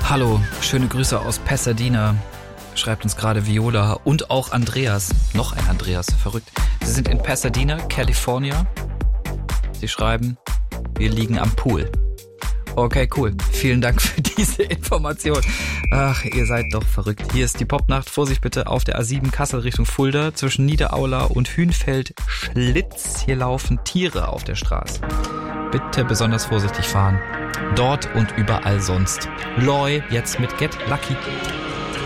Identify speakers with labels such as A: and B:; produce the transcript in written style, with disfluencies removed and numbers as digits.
A: Hallo, schöne Grüße aus Pasadena, schreibt uns gerade Viola und auch Andreas. Noch ein Andreas, verrückt. Sie sind in Pasadena, California. Sie schreiben, wir liegen am Pool. Okay, cool. Vielen Dank für diese Information. Ach, ihr seid doch verrückt. Hier ist die Popnacht. Vorsicht bitte auf der A7 Kassel Richtung Fulda. Zwischen Niederaula und Hünfeld Schlitz. Hier laufen Tiere auf der Straße. Bitte besonders vorsichtig fahren. Dort und überall sonst. Loi, jetzt mit Get Lucky.